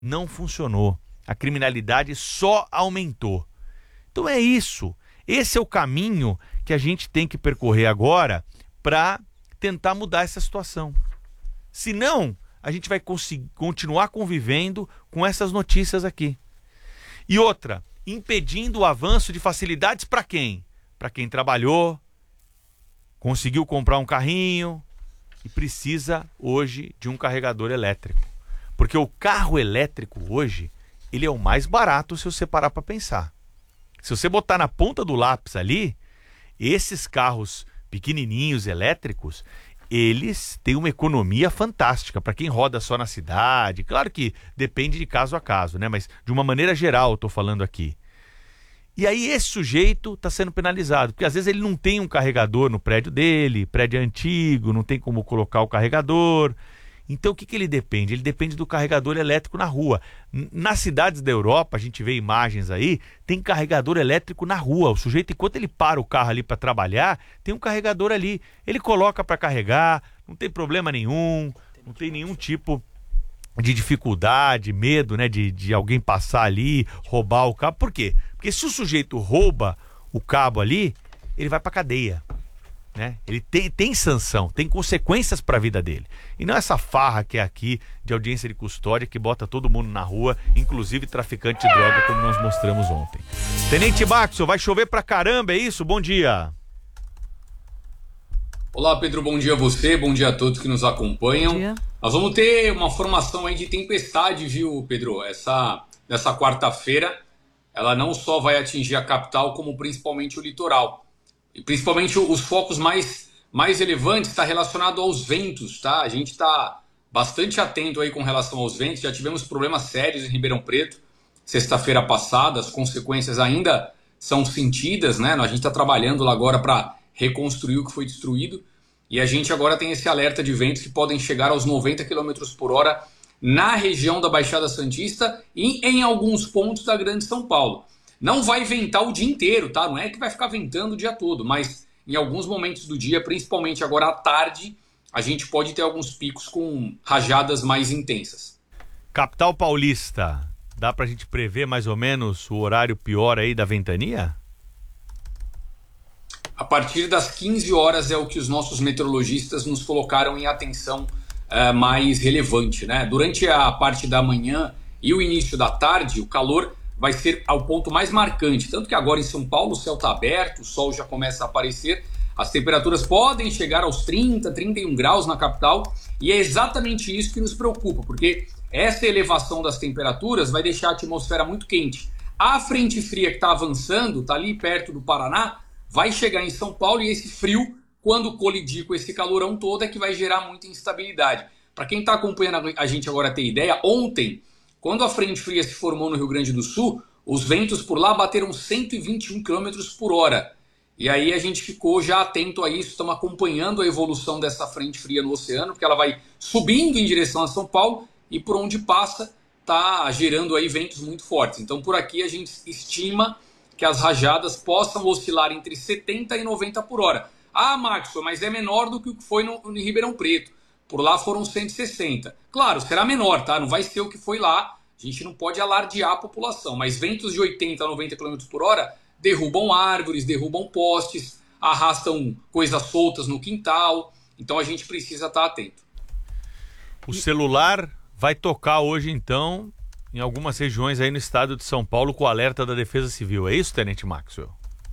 não funcionou. A criminalidade só aumentou. Então é isso. Esse é o caminho que a gente tem que percorrer agora para tentar mudar essa situação. Senão, a gente vai continuar convivendo com essas notícias aqui. E outra, impedindo o avanço de facilidades para quem? Para quem trabalhou, conseguiu comprar um carrinho e precisa hoje de um carregador elétrico. Porque o carro elétrico hoje, ele é o mais barato se você parar para pensar. Se você botar na ponta do lápis ali, esses carros pequenininhos elétricos, eles têm uma economia fantástica para quem roda só na cidade. Claro que depende de caso a caso, né? Mas de uma maneira geral eu estou falando aqui. E aí esse sujeito está sendo penalizado, porque às vezes ele não tem um carregador no prédio dele, prédio antigo, não tem como colocar o carregador. Então o que ele depende? Ele depende do carregador elétrico na rua. Nas cidades da Europa, a gente vê imagens aí, tem carregador elétrico na rua. O sujeito, enquanto ele para o carro ali para trabalhar, tem um carregador ali. Ele coloca para carregar, não tem problema nenhum, não tem nenhum tipo de dificuldade, medo, né, de alguém passar ali, roubar o cabo. Por quê? Porque se o sujeito rouba o cabo ali, ele vai para cadeia. Né? Ele tem sanção, tem consequências para a vida dele. E não essa farra que é aqui de audiência de custódia que bota todo mundo na rua, inclusive traficante de droga, como nós mostramos ontem. Tenente Maxwell, vai chover pra caramba, é isso? Bom dia. Olá, Pedro, bom dia a você, bom dia a todos que nos acompanham. Nós vamos ter uma formação aí de tempestade, viu, Pedro? Nessa quarta-feira, ela não só vai atingir a capital, como principalmente o litoral. E principalmente os focos mais relevantes está relacionado aos ventos, tá? A gente está bastante atento aí com relação aos ventos. Já tivemos problemas sérios em Ribeirão Preto sexta-feira passada. As consequências ainda são sentidas, né? A gente está trabalhando lá agora para reconstruir o que foi destruído. E a gente agora tem esse alerta de ventos que podem chegar aos 90 km por hora na região da Baixada Santista e em alguns pontos da Grande São Paulo. Não vai ventar o dia inteiro, tá? Não é que vai ficar ventando o dia todo, mas em alguns momentos do dia, principalmente agora à tarde, a gente pode ter alguns picos com rajadas mais intensas. Capital Paulista, dá pra gente prever mais ou menos o horário pior aí da ventania? A partir das 15 horas é o que os nossos meteorologistas nos colocaram em atenção mais relevante, né? Durante a parte da manhã e o início da tarde, o calor vai ser ao ponto mais marcante, tanto que agora em São Paulo o céu está aberto, o sol já começa a aparecer, as temperaturas podem chegar aos 30, 31 graus na capital, e é exatamente isso que nos preocupa, porque essa elevação das temperaturas vai deixar a atmosfera muito quente. A frente fria que está avançando, está ali perto do Paraná, vai chegar em São Paulo, e esse frio, quando colidir com esse calorão todo, é que vai gerar muita instabilidade. Para quem está acompanhando a gente agora ter ideia, ontem, quando a frente fria se formou no Rio Grande do Sul, os ventos por lá bateram 121 km por hora. E aí a gente ficou já atento a isso, estamos acompanhando a evolução dessa frente fria no oceano, porque ela vai subindo em direção a São Paulo e por onde passa está gerando aí ventos muito fortes. Então por aqui a gente estima que as rajadas possam oscilar entre 70 e 90 por hora. Ah, Maxwell, mas é menor do que o que foi no Ribeirão Preto. Por lá foram 160. Claro, será menor, tá? Não vai ser o que foi lá. A gente não pode alardear a população. Mas ventos de 80 a 90 km por hora derrubam árvores, derrubam postes, arrastam coisas soltas no quintal. Então a gente precisa estar atento. O celular vai tocar hoje, então, em algumas regiões aí no estado de São Paulo com o alerta da Defesa Civil. É isso, Tenente Maxwell?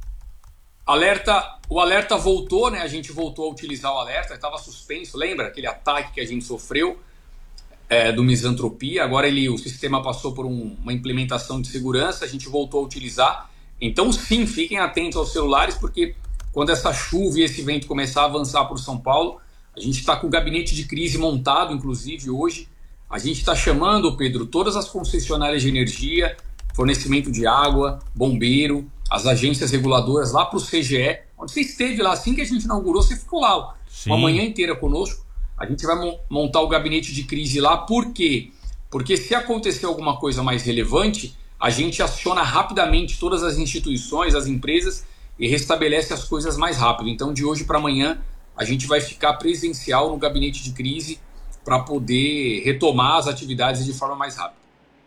O alerta voltou, né? A gente voltou a utilizar o alerta, estava suspenso, lembra aquele ataque que a gente sofreu do Misantropia? Agora o sistema passou por uma implementação de segurança, a gente voltou a utilizar. Então sim, fiquem atentos aos celulares, porque quando essa chuva e esse vento começar a avançar por São Paulo, a gente está com o gabinete de crise montado, inclusive hoje. A gente está chamando, Pedro, todas as concessionárias de energia, fornecimento de água, bombeiro, as agências reguladoras lá para o CGE, onde você esteve lá, assim que a gente inaugurou, você ficou lá uma manhã inteira conosco. A gente vai montar o gabinete de crise lá, por quê? Porque se acontecer alguma coisa mais relevante, a gente aciona rapidamente todas as instituições, as empresas e restabelece as coisas mais rápido. Então de hoje para amanhã a gente vai ficar presencial no gabinete de crise para poder retomar as atividades de forma mais rápida.